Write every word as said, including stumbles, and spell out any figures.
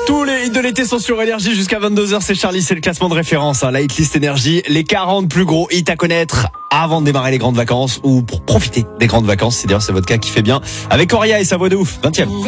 Tous les hits de l'été sont sur Énergie jusqu'à vingt-deux heures. C'est Charlie, c'est le classement de référence. Hein. La hitlist Énergie, les quarante plus gros hits à connaître avant de démarrer les grandes vacances ou pour profiter des grandes vacances. C'est d'ailleurs c'est votre cas qui fait bien. Avec Oria et sa voix de ouf. vingtième.